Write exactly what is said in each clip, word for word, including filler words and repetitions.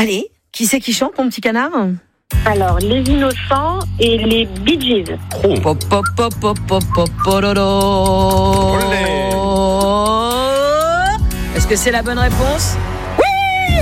Allez, qui c'est qui chante, mon petit canard ? Alors, les Innocents et les Bee Gees. Oh. Pop, pop, pop, pop, pop, pop, pololo. Est-ce que c'est la bonne réponse ? Oui !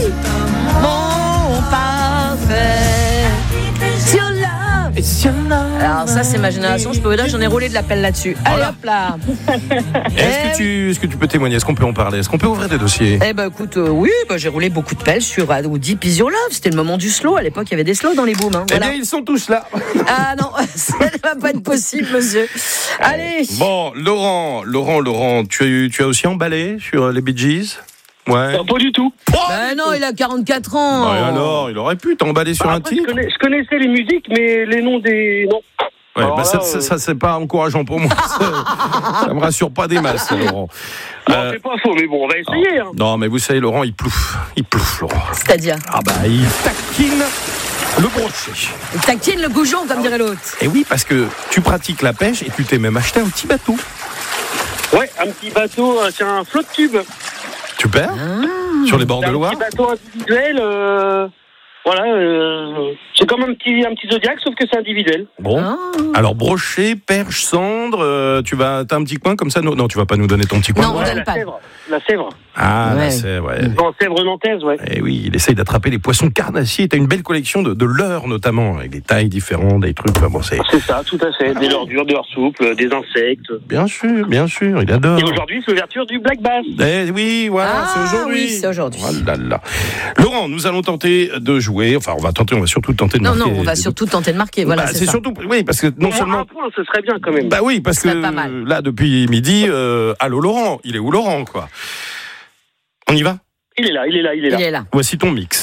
Mon parfait. Sur love. Et si on a... Alors ça, c'est ma génération. Je peux vous dire, j'en ai roulé de la pelle là-dessus. Allez, Voilà. hop là. Est-ce que, tu, est-ce que tu peux témoigner ? Est-ce qu'on peut en parler ? Est-ce qu'on peut ouvrir des dossiers ? Eh ben écoute, euh, oui, bah, j'ai roulé beaucoup de pelles sur uh, Deep Is Your Love. C'était le moment du slow. À l'époque, il y avait des slows dans les booms. Hein, voilà. Eh bien, ils sont tous là. Ah non, ça ne va pas être possible, monsieur. Allez. Bon, Laurent, Laurent, Laurent, tu as, eu, tu as aussi emballé sur les Bee Gees ? Ouais. Non, pas du tout. Ben non, il a quarante-quatre ans. Bah, alors, il aurait pu t'emballer sur Bah, un après, je, titre. connais- je connaissais les musiques, mais les noms des. Non. Ouais, Alors bah, ça, là, ça, euh, ça, c'est pas encourageant pour moi. Ça, ça me rassure pas des masses, Laurent. Non, Euh, c'est pas faux, mais bon, on va essayer. Hein. non, mais vous savez, Laurent, il plouffe. Il plouffe, Laurent. C'est-à-dire, Ah bah, il taquine le brochet. il taquine le goujon, comme dirait l'autre. Et oui, parce que tu pratiques la pêche et tu t'es même acheté un petit bateau. Ouais, un petit bateau, euh, c'est un flotte tube. Super. Ah. Sur les bords C'est de un Loire. petit bateau individuel. Euh, voilà, euh, c'est comme un petit, un petit Zodiac, sauf que c'est individuel. Bon. Ah. Alors, brochet, perche, cendre, euh, tu vas, t'as un petit coin comme ça ? Non, non, tu vas pas nous donner ton petit coin. Non, on Ouais, donne la pas. Sèvre. La Sèvre. Ah, Ouais. là, c'est, ouais. En Sèvre nantaise, ouais. Eh oui, il essaye d'attraper les poissons carnassiers. T'as une belle collection de, de leurres, notamment, avec des tailles différentes, des trucs. Enfin, bon, c'est... C'est ça, tout à fait. Des leurres dures, des leurres souples, des insectes. Bien sûr, bien sûr, il adore. Et aujourd'hui, c'est l'ouverture du Black Bass. Eh oui, voilà, Ah, c'est aujourd'hui. oui, c'est aujourd'hui. Oh là là. Laurent, nous allons tenter de jouer. Enfin, on va tenter, on va surtout tenter de Non, marquer. non, on va surtout tenter de marquer. Voilà, Bah, c'est, c'est ça. surtout, oui, parce que non Au moins seulement. un point, ce serait bien quand même. Bah oui, parce Ce serait que pas mal. là, depuis midi, euh, allô Laurent, il est où Laurent, quoi ? On y va ? Il est là, il est là, il est là. Il est là. Voici ton mix.